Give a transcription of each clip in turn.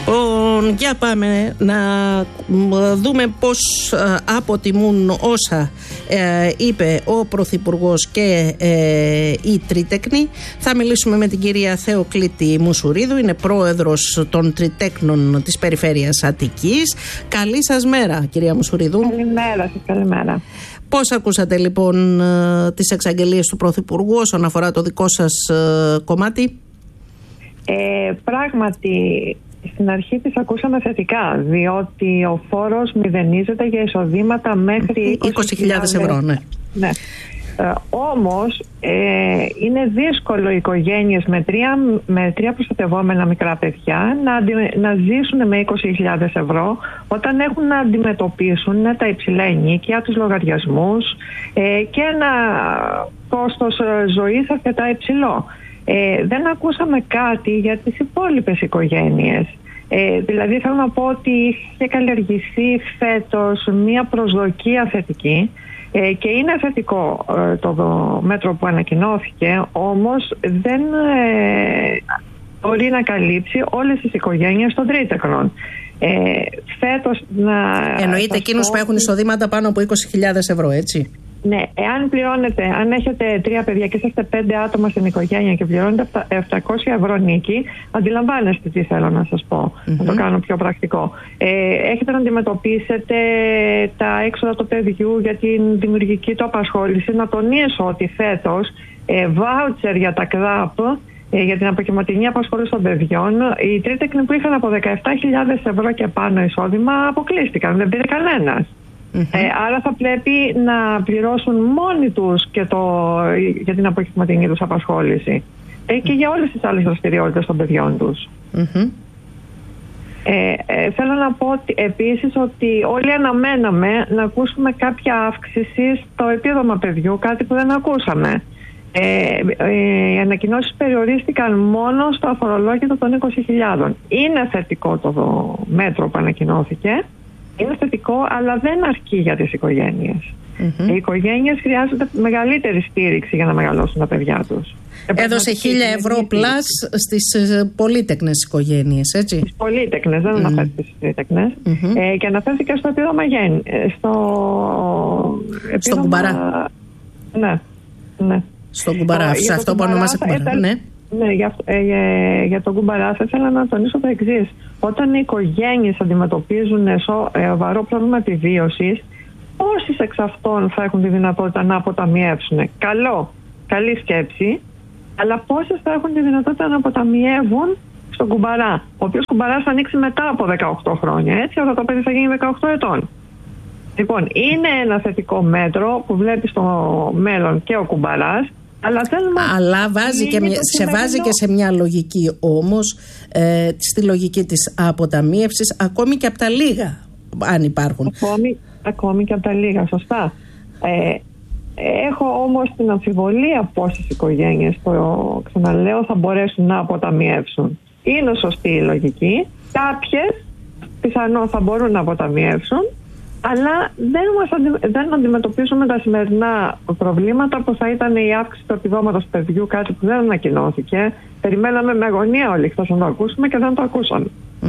Για πάμε να δούμε πώς αποτιμούν όσα είπε ο Πρωθυπουργός και η Τρίτεκνη. Θα μιλήσουμε με την κυρία Θεοκλήτη Μουσουρίδου, είναι πρόεδρος των Τριτέκνων της Περιφέρειας Αττικής. Καλή σας μέρα, κυρία Μουσουρίδου. Καλημέρα σας, καλημέρα. Πώς ακούσατε λοιπόν τις εξαγγελίες του Πρωθυπουργού όσον αφορά το δικό σας κομμάτι? Πράγματι, στην αρχή τις ακούσαμε θετικά, διότι ο φόρος μηδενίζεται για εισοδήματα μέχρι 20.000 ευρώ, ναι. Ναι. Όμως είναι δύσκολο οι οικογένειες με τρία προστατευόμενα μικρά παιδιά να ζήσουν με 20.000 ευρώ όταν έχουν να αντιμετωπίσουν τα υψηλά ενοίκια, τους λογαριασμούς και ένα κόστος ζωής αρκετά υψηλό. Δεν ακούσαμε κάτι για τις υπόλοιπες οικογένειες. Δηλαδή θέλω να πω ότι είχε καλλιεργηθεί φέτος μία προσδοκία θετική και είναι θετικό το μέτρο που ανακοινώθηκε, όμως δεν μπορεί να καλύψει όλες τις οικογένειες των Τρίτεκνων. Φέτος εννοείται εκείνους που έχουν εισοδήματα πάνω από 20.000 ευρώ, έτσι? Ναι, αν έχετε 3 παιδιά και είστε 5 άτομα στην οικογένεια και πληρώνετε 700 ευρώ νίκη, αντιλαμβάνεστε τι θέλω να σας πω, να το κάνω πιο πρακτικό. Έχετε να αντιμετωπίσετε τα έξοδα του παιδιού για την δημιουργική του απασχόληση. Να τονίσω ότι φέτος βάουτσερ για τα ΚΔΑΠ, για την αποκυμματινή απασχόληση των παιδιών, οι Τρίτεκνοι που είχαν από 17.000 ευρώ και πάνω εισόδημα αποκλείστηκαν, δεν πήρε κανένας. Άρα θα πρέπει να πληρώσουν μόνοι τους και για την αποκυμματινή τους απασχόληση και για όλες τις άλλες δραστηριότητες των παιδιών τους. Θέλω να πω επίσης ότι όλοι αναμέναμε να ακούσουμε κάποια αύξηση στο επίδομα παιδιού, κάτι που δεν ακούσαμε. Οι ανακοινώσεις περιορίστηκαν μόνο στο αφορολόγητο των 20.000. Είναι θετικό το μέτρο που ανακοινώθηκε. Είναι θετικό, αλλά δεν αρκεί για τις οικογένειες. Οι οικογένειες χρειάζονται μεγαλύτερη στήριξη για να μεγαλώσουν τα παιδιά τους. Έδωσε 1.000 ευρώ πλάς στις πολύτεκνες οικογένειες, έτσι? Στις πολύτεκνες, δεν αναφέρθηκε στις τρίτεκνες. Και αναφέρθηκε στο επίδομα στον Κουμπαρά. Ναι. Στον Κουμπαρά, αυτό που ονομάζεται Κουμπαρά. Ναι, για τον Κουμπαρά θα ήθελα να τονίσω το εξής. Όταν οι οικογένειες αντιμετωπίζουν σοβαρό πρόβλημα επιβίωσης, πόσοι εξ αυτών θα έχουν τη δυνατότητα να αποταμιεύσουν? Καλή σκέψη, αλλά πόσες θα έχουν τη δυνατότητα να αποταμιεύουν στον Κουμπαρά, ο οποίος Κουμπαράς θα ανοίξει μετά από 18 χρόνια, έτσι, όταν το παιδί θα γίνει 18 ετών. Λοιπόν, είναι ένα θετικό μέτρο που βλέπει στο μέλλον και ο Κουμπαράς, αλλά βάζει και σε μια λογική όμως, στη λογική της αποταμίευσης, ακόμη και από τα λίγα, αν υπάρχουν. Ακόμη και από τα λίγα, σωστά. Έχω όμως την αμφιβολία πόσες οικογένειες, το ξαναλέω, θα μπορέσουν να αποταμιεύσουν. Είναι σωστή η λογική. Κάποιες πιθανόν θα μπορούν να αποταμιεύσουν, αλλά δεν αντιμετωπίζουμε τα σημερινά προβλήματα που θα ήταν η αύξηση του επιδόματος παιδιού, κάτι που δεν ανακοινώθηκε. Περιμέναμε με αγωνία όλοι χθες να το ακούσουμε και δεν το ακούσαμε.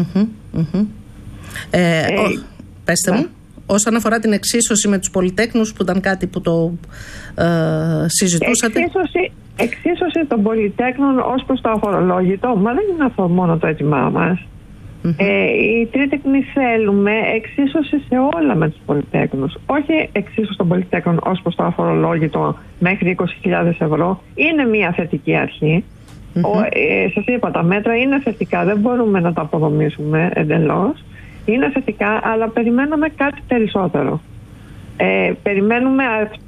Πέστε μου, όσον αφορά την εξίσωση με τους πολυτέκνους, που ήταν κάτι που το συζητούσατε. Εξίσωση των πολυτέκνων ως προς το αφορολόγητο, μα δεν είναι αυτό μόνο το αίτημά μας. Οι Τρίτεκνοι θέλουμε εξίσωση σε όλα με τους πολυτέκνους. Όχι εξίσωση των πολυτέκνων ως προς το αφορολόγητο μέχρι 20.000 ευρώ. Είναι μια θετική αρχή. Σας είπα, τα μέτρα είναι θετικά, δεν μπορούμε να τα αποδομήσουμε εντελώς. Είναι θετικά, αλλά περιμένουμε κάτι περισσότερο. Περιμένουμε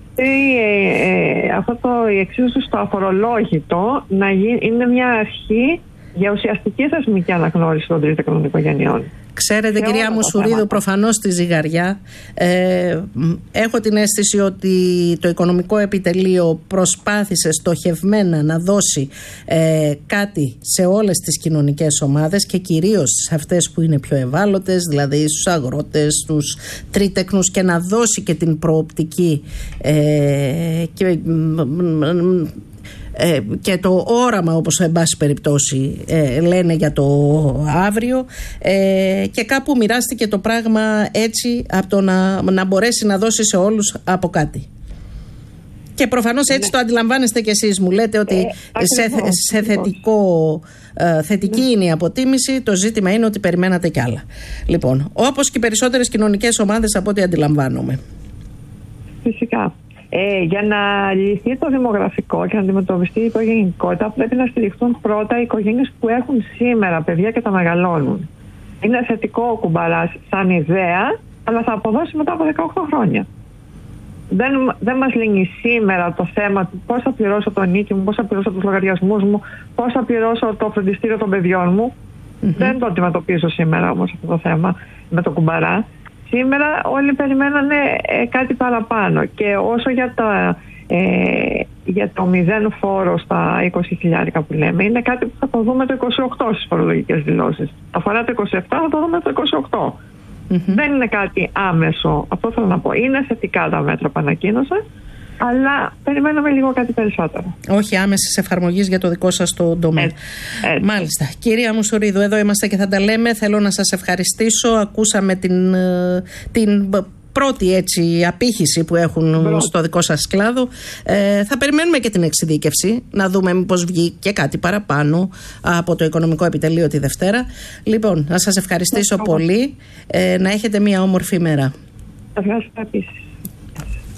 η εξίσωση στο αφορολόγητο να είναι μια αρχή για ουσιαστική θεσμική αναγνώριση των τρίτεκνων οικογενειών. Ξέρετε, κυρία Μουσουρίδου, προφανώς στη ζυγαριά έχω την αίσθηση ότι το Οικονομικό Επιτελείο προσπάθησε στοχευμένα να δώσει κάτι σε όλες τις κοινωνικές ομάδες και κυρίως σε αυτές που είναι πιο ευάλωτες, δηλαδή στους αγρότες, στους τρίτεκνους, και να δώσει και την προοπτική και το όραμα, όπως εν πάση περιπτώσει λένε για το αύριο, και κάπου μοιράστηκε το πράγμα έτσι από το να μπορέσει να δώσει σε όλους από κάτι. Και προφανώς έτσι το αντιλαμβάνεστε κι εσείς. Μου λέτε ότι σε θετική είναι η αποτίμηση. Το ζήτημα είναι ότι περιμένατε κι άλλα. Λοιπόν, όπως και οι περισσότερες κοινωνικές ομάδες από ό,τι αντιλαμβάνομαι. Φυσικά. Για να λυθεί το δημογραφικό και να αντιμετωπιστεί η οικογενειακότητα, πρέπει να στηριχθούν πρώτα οι οικογένειες που έχουν σήμερα παιδιά και τα μεγαλώνουν. Είναι θετικό ο Κουμπαράς σαν ιδέα, αλλά θα αποδώσει μετά από 18 χρόνια. Δεν μας λύνει σήμερα το θέμα του πώς θα πληρώσω το νίκη μου, πώς θα πληρώσω τους λογαριασμούς μου, πώς θα πληρώσω το φροντιστήριο των παιδιών μου. Δεν το αντιμετωπίζω σήμερα όμως αυτό το θέμα με το Κουμπαρά. Σήμερα όλοι περιμένανε κάτι παραπάνω, και όσο για το 0 φόρο στα 20.000 που λέμε, είναι κάτι που θα το δούμε το 28 στις φορολογικές δηλώσεις. Αφορά το 27, θα το δούμε το 28. Δεν είναι κάτι άμεσο, αυτό θέλω να πω. Είναι θετικά τα μέτρα που ανακοίνωσα, αλλά περιμένουμε λίγο κάτι περισσότερο. Όχι άμεσης εφαρμογής για το δικό σας το τομέα. Μάλιστα. Κυρία Μουσουρίδου, εδώ είμαστε και θα τα λέμε. Θέλω να σας ευχαριστήσω. Ακούσαμε την πρώτη έτσι απήχηση που έχουν στο δικό σας κλάδο. Θα περιμένουμε και την εξειδίκευση, να δούμε μήπως βγει και κάτι παραπάνω από το Οικονομικό Επιτελείο τη Δευτέρα. Λοιπόν, να σας ευχαριστήσω πολύ. Να έχετε μια όμορφη μέρα. Ευχαριστώ επίσης.